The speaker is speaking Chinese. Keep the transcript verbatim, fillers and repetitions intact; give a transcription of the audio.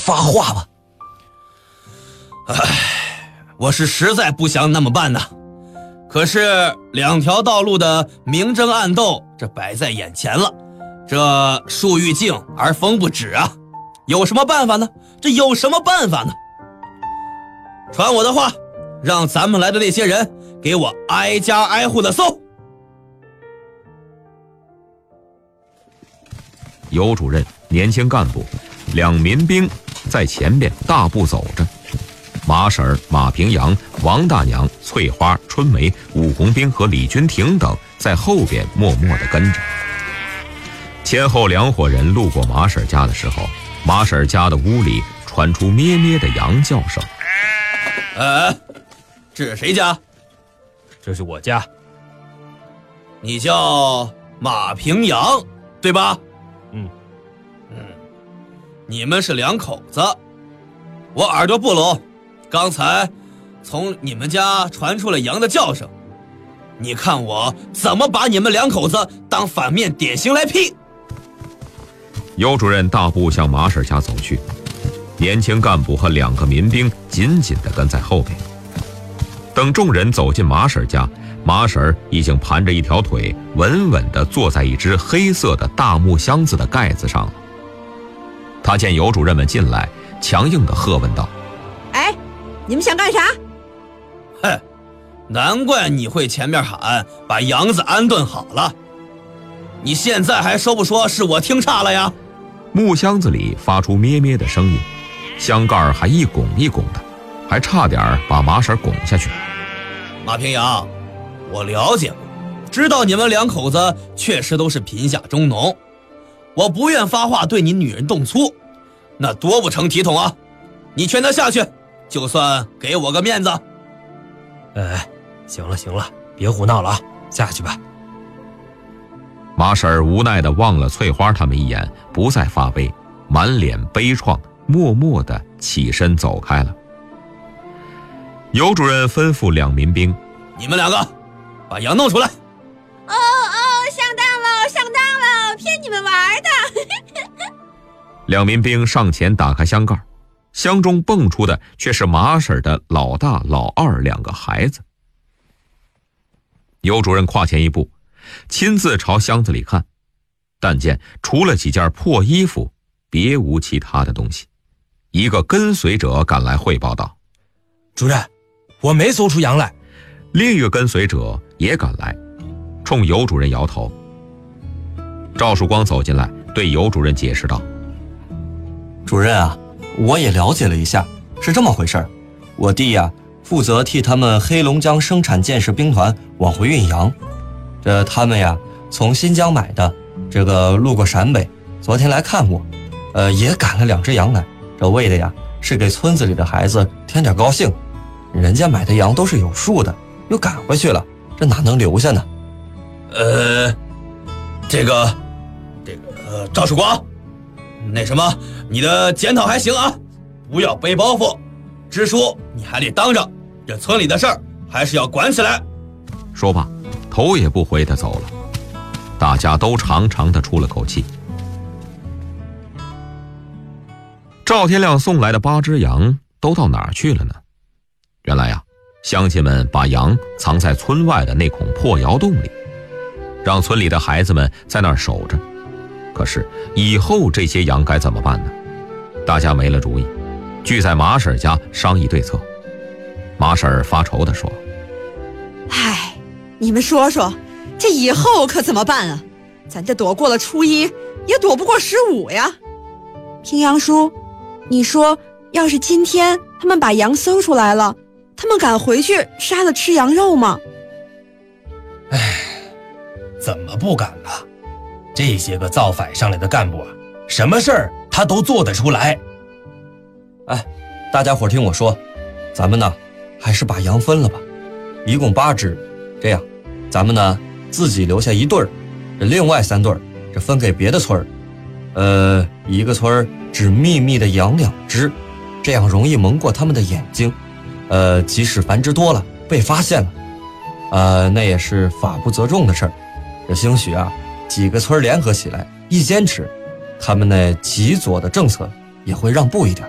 发话吧。 唉，我是实在不想那么办呐，可是两条道路的明争暗斗，这摆在眼前了，这树欲静而风不止啊，有什么办法呢？这有什么办法呢？传我的话，让咱们来的那些人给我挨家挨户的搜。 尤主任、年轻干部、两民兵在前边大步走着，马婶儿、马平阳、王大娘、翠花、春梅、武红兵和李君婷等在后边默默地跟着。前后两伙人路过马婶家的时候，马婶家的屋里传出咩咩的羊叫声。 呃，这是谁家？ 这是我家。 你叫马平阳，对吧？ 嗯嗯，你们是两口子，我耳朵不聋，刚才从你们家传出了羊的叫声，你看我怎么把你们两口子当反面典型来批。 尤主任大步向马婶家走去，年轻干部和两个民兵紧紧地跟在后边。等众人走进马婶家，马婶已经盘着一条腿，稳稳地坐在一只黑色的大木箱子的盖子上了。他见尤主任们进来，强硬地喝问道： 哎，你们想干啥？ 嘿，难怪你会前面喊把羊子安顿好了，你现在还说不说是我听差了呀？ 木箱子里发出咩咩的声音，箱盖还一拱一拱的，还差点把马婶拱下去。 马平阳，我了解过，知道你们两口子确实都是贫下中农，我不愿发话对你女人动粗，那多不成体统啊！你劝她下去，就算给我个面子。 哎，行了行了，别胡闹了啊，下去吧。 马婶无奈地望了翠花他们一眼，不再发威，满脸悲怆，默默地起身走开了。尤主任吩咐两民兵： 你们两个把羊弄出来。 哦哦，上当了上当了，骗你们玩的。 两民兵上前打开箱盖，箱中蹦出的却是马婶的老大老二两个孩子。尤主任跨前一步，亲自朝箱子里看，但见除了几件破衣服，别无其他的东西。一个跟随者赶来汇报道： 主任，我没搜出羊来。 另一个跟随者也赶来，冲尤主任摇头。赵曙光走进来，对尤主任解释道： 主任啊，我也了解了一下，是这么回事。我弟呀、啊，负责替他们黑龙江生产建设兵团往回运羊，这他们呀从新疆买的，这个路过陕北，昨天来看我，呃，也赶了两只羊来，这为的呀是给村子里的孩子添点高兴。人家买的羊都是有数的，又赶回去了，这哪能留下呢？ 呃，这个，这个，呃，赵曙光，那什么，你的检讨还行啊，不要背包袱，支书你还得当着，这村里的事儿还是要管起来。 说罢，头也不回地走了。大家都长长地出了口气。赵天亮送来的八只羊都到哪儿去了呢？原来呀，乡亲们把羊藏在村外的那孔破窑洞里，让村里的孩子们在那儿守着。可是以后这些羊该怎么办呢？大家没了主意，聚在马婶家商议对策。马婶发愁地说： 唉，你们说说，这以后可怎么办啊？咱这躲过了初一，也躲不过十五呀。平阳叔，你说要是今天他们把羊搜出来了，他们敢回去杀了吃羊肉吗？ 唉，怎么不敢呢？这些个造反上来的干部啊，什么事儿他都做得出来。 哎，大家伙听我说，咱们呢还是把羊分了吧，一共八只，这样咱们呢自己留下一对儿，另外三对儿这分给别的村儿，呃，一个村儿只秘密的养两只，这样容易蒙过他们的眼睛，呃，即使繁殖多了被发现了，呃，那也是法不责众的事儿。这兴许啊，几个村联合起来一坚持，他们那极左的政策也会让步一点。